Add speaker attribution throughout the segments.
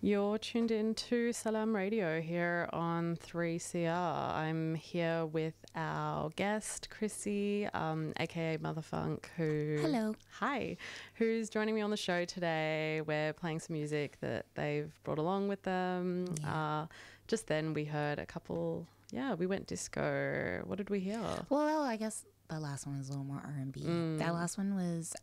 Speaker 1: You're tuned in to Salam Radio here on 3CR. I'm here with our guest, Chrissy, aka Motherfunk, who...
Speaker 2: Hello.
Speaker 1: Hi. Who's joining me on the show today. We're playing some music that they've brought along with them.
Speaker 2: Yeah.
Speaker 1: Just then we heard a couple... Yeah, we went disco. What did we hear?
Speaker 2: Well, I guess the last one was a little more R&B. That last one was...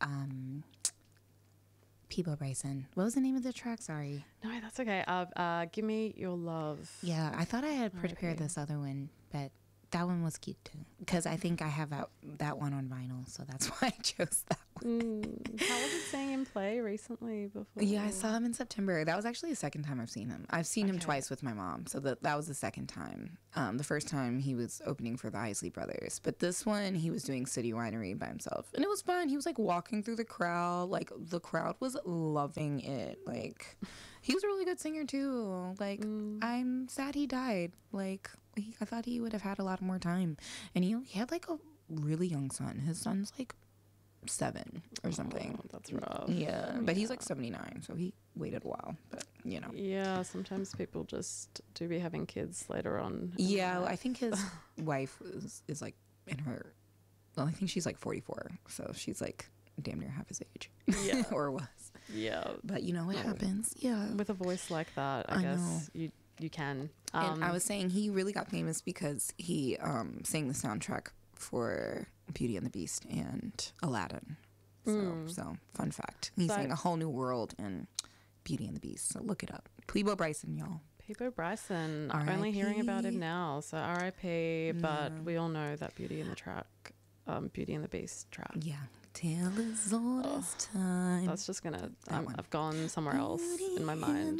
Speaker 2: Peebo Bryson. What was the name of the track? Sorry.
Speaker 1: No, that's okay. Give Me Your Love.
Speaker 2: Yeah, I thought I had prepared this other one, but that one was cute too. Because I think I have that one on vinyl, so that's why I chose that one.
Speaker 1: How was it saying in play recently before?
Speaker 2: Yeah, I saw him in September. That was actually the second time I've seen him. I've seen him twice with my mom, so that was the second time. The first time he was opening for the Isley Brothers, but this one he was doing City Winery by himself, and it was fun. He was like walking through the crowd, like the crowd was loving it. Like he was a really good singer too. Like I'm sad he died. Like I thought he would have had a lot more time, and he had like a really young son. His son's like 7 or something.
Speaker 1: That's rough.
Speaker 2: Yeah, but he's like 79, so he waited a while, but you know.
Speaker 1: Yeah, sometimes people just do be having kids later on.
Speaker 2: Yeah, I think his wife is like in her, well, I think she's like 44, so she's like damn near half his age.
Speaker 1: Yeah.
Speaker 2: Or was.
Speaker 1: Yeah.
Speaker 2: But you know what happens. Yeah.
Speaker 1: With a voice like that, I guess you can.
Speaker 2: And I was saying he really got famous because he sang the soundtrack for Beauty and the Beast and Aladdin. So fun fact. He sang A Whole New World and Beauty and the Beast. So look it up. Peebo Bryson, y'all.
Speaker 1: Peebo Bryson.
Speaker 2: R.I.P.
Speaker 1: Only hearing about him now. So R.I.P. But we all know that Beauty and the Beast track.
Speaker 2: Yeah. Till it's all this time.
Speaker 1: That's just gonna. I've gone somewhere else in my mind.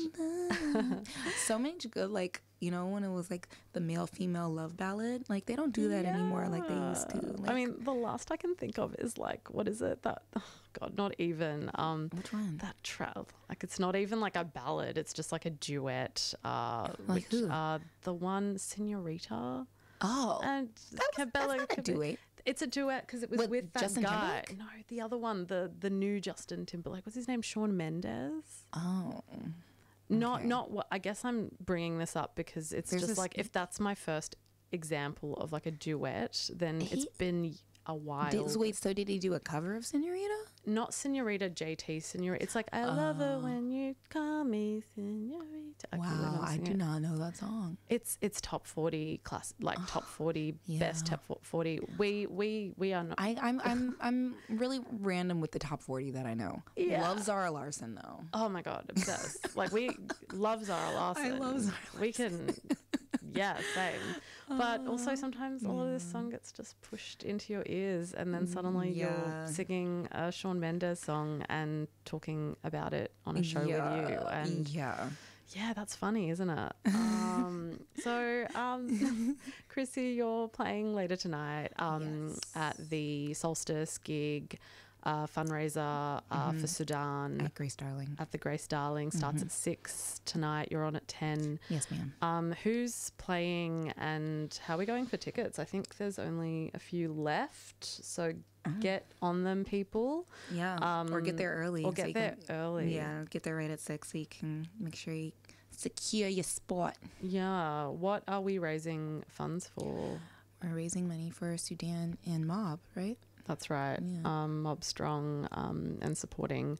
Speaker 2: So much good, like, you know, when it was like the male-female love ballad, like they don't do that anymore like they used to. Like,
Speaker 1: I mean, the last I can think of is like, what is it? That, oh God, not even.
Speaker 2: Which one?
Speaker 1: That track. Like, it's not even like a ballad. It's just like a duet.
Speaker 2: Like who?
Speaker 1: The one, Senorita.
Speaker 2: Oh,
Speaker 1: and
Speaker 2: that's not a duet.
Speaker 1: It's a duet because it was with that
Speaker 2: Justin
Speaker 1: guy.
Speaker 2: Timberlake?
Speaker 1: No, the other one, the new Justin Timberlake. What's his name? Shawn Mendes.
Speaker 2: Oh.
Speaker 1: Not what. I guess I'm bringing this up because it's
Speaker 2: There's
Speaker 1: just
Speaker 2: this-
Speaker 1: like if that's my first example of like a duet, then it's been a while.
Speaker 2: So did he do a cover of Senorita?
Speaker 1: Not Senorita, JT Senorita. It's like I love it when you call me Senorita.
Speaker 2: Wow, I do not know that song.
Speaker 1: It's top 40 class, like top 40 best top 40. We are not.
Speaker 2: I'm really random with the top 40 that I know.
Speaker 1: Yeah.
Speaker 2: Love Zara Larsson though.
Speaker 1: Oh my God, obsessed. Like we love Zara Larsson.
Speaker 2: I love Zara Larsson.
Speaker 1: We can. Yeah, same. But also sometimes all of this song gets just pushed into your ears and then suddenly you're singing a Shawn Mendes song and talking about it on a show with you. And yeah, that's funny, isn't it? Chrissy, you're playing later tonight at the Solstice gig. Fundraiser for Sudan
Speaker 2: At Grace Darling.
Speaker 1: At the Grace Darling starts at 6 tonight. You're on at 10.
Speaker 2: Yes, ma'am.
Speaker 1: Who's playing and how are we going for tickets? I think there's only a few left, so get on them, people.
Speaker 2: Yeah, or get there early.
Speaker 1: Early.
Speaker 2: Yeah, get there right at 6 so you can make sure you secure your spot.
Speaker 1: Yeah. What are we raising funds for?
Speaker 2: We're raising money for Sudan and Mob, right?
Speaker 1: That's right.
Speaker 2: Yeah.
Speaker 1: Mob Strong and supporting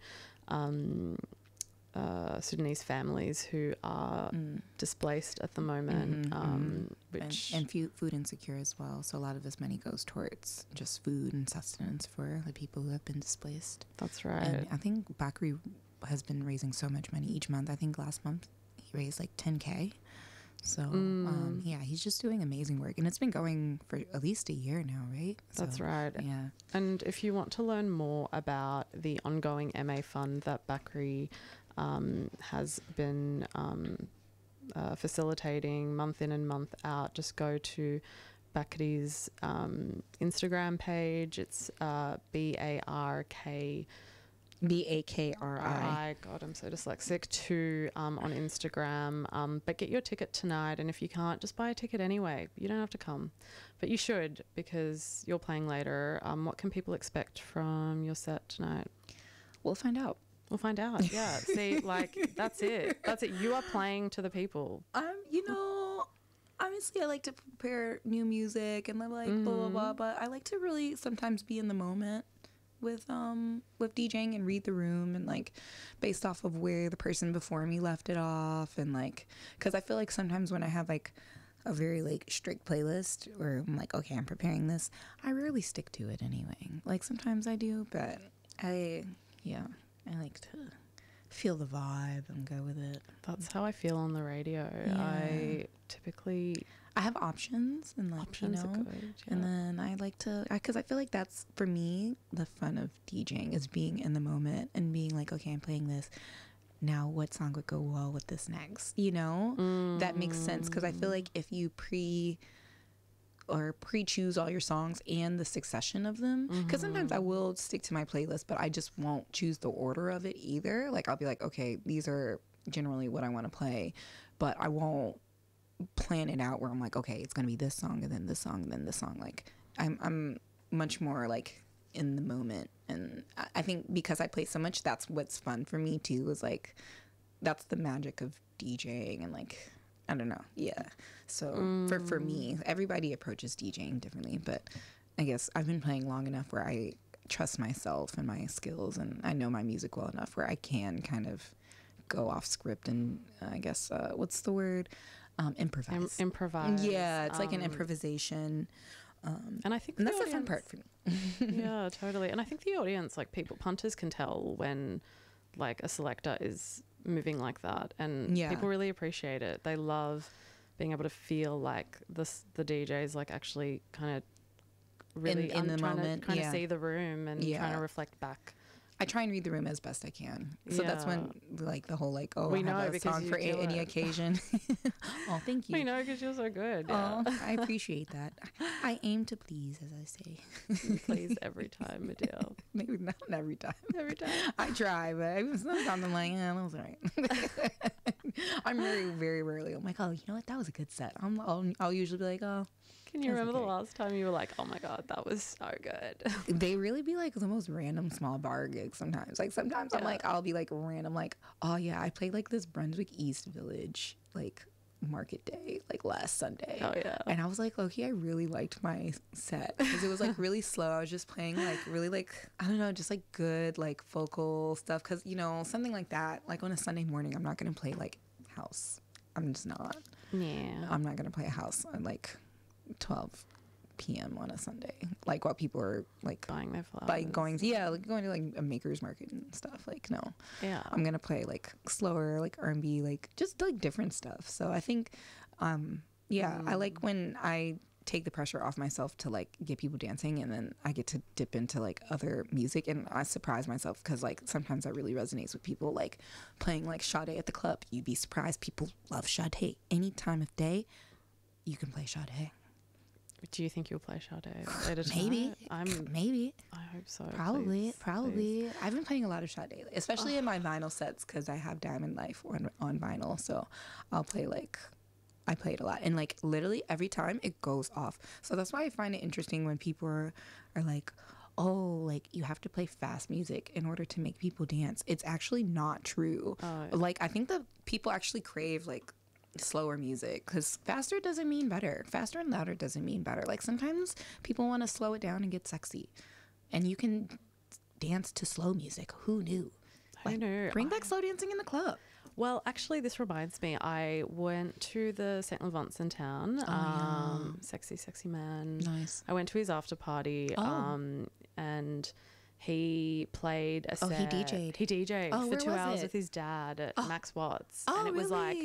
Speaker 1: Sudanese families who are displaced at the moment, which
Speaker 2: and food insecure as well. So a lot of this money goes towards just food and sustenance for the people who have been displaced.
Speaker 1: That's right.
Speaker 2: And I think Bakri has been raising so much money each month. I think last month he raised like 10K. So, yeah, he's just doing amazing work. And it's been going for at least a year now, right?
Speaker 1: That's right.
Speaker 2: Yeah.
Speaker 1: And if you want to learn more about the ongoing MA fund that Bakri has been facilitating month in and month out, just go to Bakri's Instagram page. It's BAKRI. God, I'm so dyslexic too, on Instagram. But get your ticket tonight, and if you can't, just buy a ticket anyway. You don't have to come, but you should because you're playing later. What can people expect from your set tonight?
Speaker 2: We'll find out.
Speaker 1: We'll find out. Yeah. See, like, that's it. That's it. You are playing to the people.
Speaker 2: You know, obviously I like to prepare new music and like blah, blah, blah. But I like to really sometimes be in the moment with DJing and read the room and like based off of where the person before me left it off. And like, because I feel like sometimes when I have like a very like strict playlist or I'm like, okay, I'm preparing this, I rarely stick to it anyway. Like sometimes I do, but I like to feel the vibe and go with it.
Speaker 1: That's how I feel on the radio. I
Speaker 2: have options and like,
Speaker 1: options are good. Yeah.
Speaker 2: And then I like to, because I feel like that's for me the fun of DJing is being in the moment and being like, okay, I'm playing this. Now what song would go well with this next? You know, that makes sense because I feel like if you pre-choose all your songs and the succession of them, because sometimes I will stick to my playlist, but I just won't choose the order of it either. Like I'll be like, okay, these are generally what I want to play, but I won't plan it out where I'm like, okay, it's gonna be this song and then this song and then this song. Like I'm much more like in the moment, and I think because I play so much, that's what's fun for me too, is like that's the magic of DJing. And like I don't know, so for me, everybody approaches DJing differently, but I guess I've been playing long enough where I trust myself and my skills, and I know my music well enough where I can kind of go off script and I guess what's the word, improvise.
Speaker 1: Improvise.
Speaker 2: Yeah, it's like an improvisation.
Speaker 1: And I think
Speaker 2: that's the fun part for me.
Speaker 1: Yeah, totally. And I think the audience, like punters can tell when like a selector is moving like that, and people really appreciate it. They love being able to feel like the DJ is like actually kind of really
Speaker 2: in the moment,
Speaker 1: trying to see the room and trying to reflect back.
Speaker 2: I try and read the room as best I can. So that's when like the whole like,
Speaker 1: we
Speaker 2: I
Speaker 1: know
Speaker 2: have a song for any occasion. Oh, thank you.
Speaker 1: We know because you're so good.
Speaker 2: Oh, I appreciate that. I aim to please, as I say.
Speaker 1: You please every time, Adele.
Speaker 2: Maybe not every time.
Speaker 1: Every time.
Speaker 2: I try, but sometimes I'm like, that was all right. I'm very, very rarely. I'm like, oh, you know what? That was a good set. I'll usually be like, oh.
Speaker 1: Can you remember the last time you were like, oh my God, that was so good?
Speaker 2: They really be like the most random small bar gigs sometimes. Like sometimes I'm like, I'll be like random, like, oh yeah, I played like this Brunswick East Village, like market day, like last Sunday.
Speaker 1: Oh yeah.
Speaker 2: And I was like, Loki, I really liked my set because it was like really slow. I was just playing like really like, I don't know, just like good like vocal stuff. Cause you know, something like that, like on a Sunday morning, I'm not going to play like house. I'm just not.
Speaker 1: Yeah.
Speaker 2: I'm not going to play a house on like 12 p.m. on a Sunday, like while people are like
Speaker 1: buying their flowers,
Speaker 2: going to like a maker's market and stuff. Like no, I'm gonna play like slower, like R&B, like just like different stuff. So I think I like when I take the pressure off myself to like get people dancing, and then I get to dip into like other music, and I surprise myself because like sometimes that really resonates with people. Like playing like Sade at the club, you'd be surprised people love Sade. Any time of day you can play Sade.
Speaker 1: Do you think you'll play Sade later
Speaker 2: Maybe.
Speaker 1: tonight?
Speaker 2: Maybe.
Speaker 1: I hope so.
Speaker 2: Probably.
Speaker 1: Please.
Speaker 2: I've been playing a lot of Sade lately, especially in my vinyl sets because I have Diamond Life on vinyl. So I'll play I play it a lot. And like literally every time it goes off. So that's why I find it interesting when people are like, oh, like you have to play fast music in order to make people dance. It's actually not true. Like I think the people actually crave like slower music because faster doesn't mean better. Faster and louder doesn't mean better. Like sometimes people want to slow it down and get sexy, and you can dance to slow music. Who knew?
Speaker 1: Who knew?
Speaker 2: Bring back slow dancing in the club.
Speaker 1: Well, actually, this reminds me. I went to the St. Laurent's in town. Sexy man.
Speaker 2: Nice.
Speaker 1: I went to his after party. And he played a set.
Speaker 2: He DJ'd.
Speaker 1: He DJ'd for 2 hours with his dad at Max Watts. And it was like,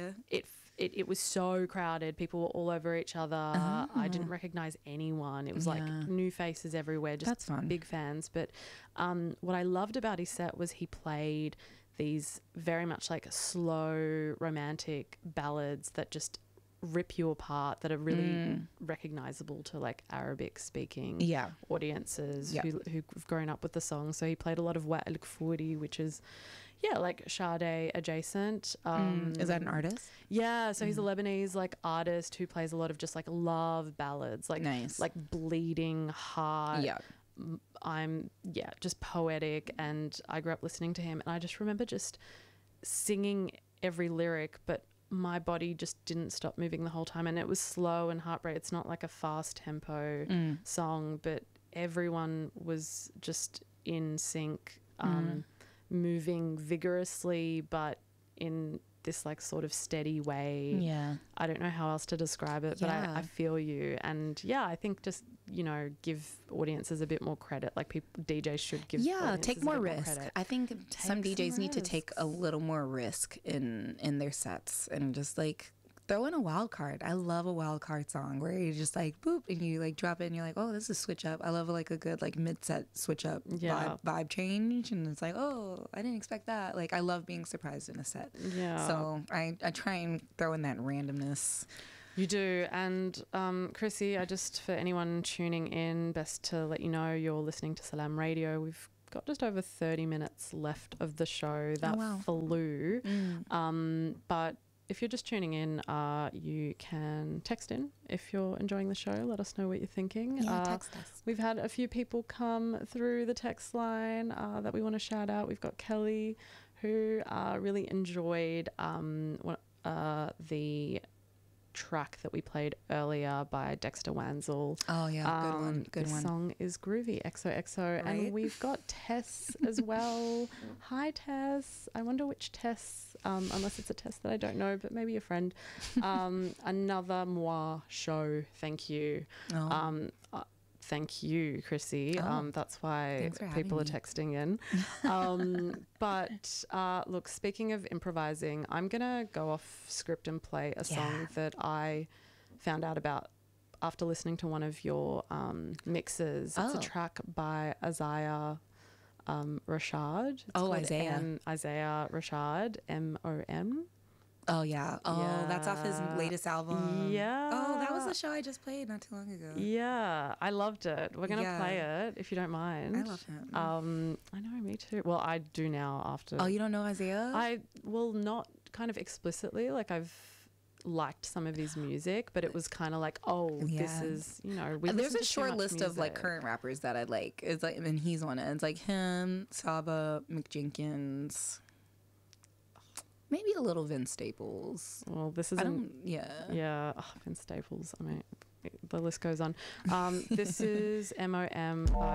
Speaker 1: it was so crowded. People were all over each other. I didn't recognize anyone. It was like new faces everywhere, just big fans. But what I loved about his set was he played these very much like slow romantic ballads that just rip you apart, that are really recognizable to like Arabic speaking audiences who've grown up with the song. So he played a lot of Wa El Kfouri, which is like Sade adjacent.
Speaker 2: Is that an artist?
Speaker 1: Yeah, so he's a Lebanese like artist who plays a lot of just like love ballads, like like bleeding heart I'm just poetic, and I grew up listening to him, and I just remember just singing every lyric, but my body just didn't stop moving the whole time, and it was slow and heartbreak. It's not like a fast tempo song, but everyone was just in sync, moving vigorously, but in this like sort of steady way.
Speaker 2: Yeah.
Speaker 1: I don't know how else to describe it, but I feel you. And I think just, give audiences a bit more credit. Like DJs should give
Speaker 2: take more risk. I think some DJs need to take a little more risk in their sets and just like throw in a wild card. I love a wild card song where you just like boop and you like drop it and you're like, oh, this is switch up. I love like a good like mid-set switch up vibe change, and it's like, oh, I didn't expect that. Like I love being surprised in a set. Yeah. So I try and throw in that randomness.
Speaker 1: You do. And Chrissy, for anyone tuning in, best to let you know you're listening to Salam Radio. We've got just over 30 minutes left of the show. That flew. But if you're just tuning in, you can text in if you're enjoying the show. Let us know what you're thinking.
Speaker 2: Yeah, text us.
Speaker 1: We've had a few people come through the text line that we want to shout out. We've got Kelly, who really enjoyed the track that we played earlier by Dexter Wanzel.
Speaker 2: Oh yeah, good one. Good one.
Speaker 1: The song is groovy, XOXO. Right? And we've got Tess as well. Hi Tess. I wonder which Tess, unless it's a Tess that I don't know, but maybe a friend. Another Moi show. Thank you. Thank you, Chrissy. That's why people are texting in. But look, speaking of improvising, I'm going to go off script and play a song that I found out about after listening to one of your mixes. It's a track by Isaiah Rashad. Isaiah Rashad, M-O-M.
Speaker 2: Oh, yeah. Oh, that's off his latest album.
Speaker 1: Yeah.
Speaker 2: Oh, that was the show I just played not too long ago.
Speaker 1: Yeah. I loved it. We're going to play it, if you don't mind.
Speaker 2: I love him.
Speaker 1: I know, me too. Well, I do now after.
Speaker 2: Oh, you don't know Isaiah?
Speaker 1: Not kind of explicitly. Like, I've liked some of his music, but it was kind of like, this is,
Speaker 2: there's a short list of like current rappers that I like. It's like, and he's on it. It's like him, Saba, McJenkins. Maybe a little Vince Staples.
Speaker 1: Well, this is Yeah. Oh, Vince Staples. I mean, the list goes on. This is M.O.M. by